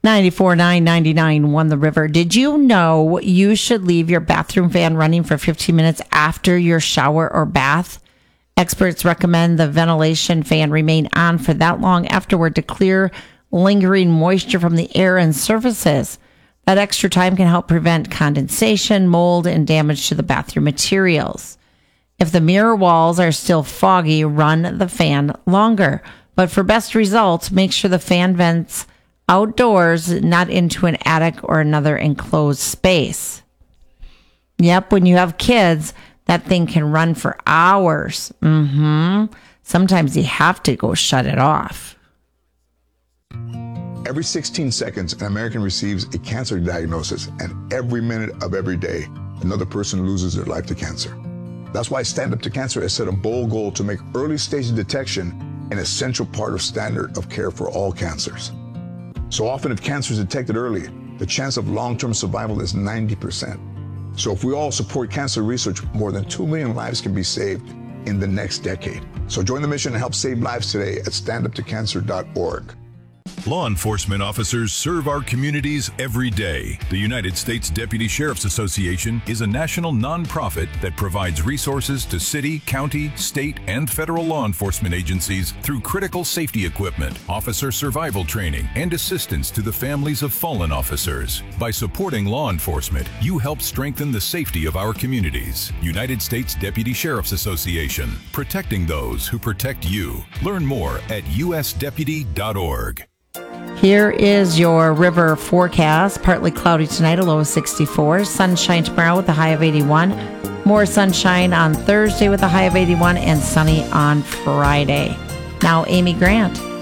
94.9, 99.1 The River. Did you know you should leave your bathroom fan running for 15 minutes after your shower or bath? Experts recommend the ventilation fan remain on for that long afterward to clear lingering moisture from the air and surfaces. That extra time can help prevent condensation, mold, and damage to the bathroom materials. If the mirror walls are still foggy, run the fan longer. But for best results, make sure the fan vents outdoors, not into an attic or another enclosed space. Yep, when you have kids, that thing can run for hours. Sometimes you have to go shut it off. Every 16 seconds, an American receives a cancer diagnosis, and every minute of every day, another person loses their life to cancer. That's why Stand Up to Cancer has set a bold goal to make early stage detection an essential part of standard of care for all cancers. So often, if cancer is detected early, the chance of long-term survival is 90%. So if we all support cancer research, more than 2 million lives can be saved in the next decade. So join the mission and help save lives today at standuptocancer.org. Law enforcement officers serve our communities every day. The United States Deputy Sheriff's Association is a national nonprofit that provides resources to city, county, state, and federal law enforcement agencies through critical safety equipment, officer survival training, and assistance to the families of fallen officers. By supporting law enforcement, you help strengthen the safety of our communities. United States Deputy Sheriff's Association, protecting those who protect you. Learn more at usdeputy.org. Here is your river forecast. Partly cloudy tonight, a low of 64. Sunshine tomorrow with a high of 81. More sunshine on Thursday with a high of 81 and sunny on Friday. Now, Amy Grant.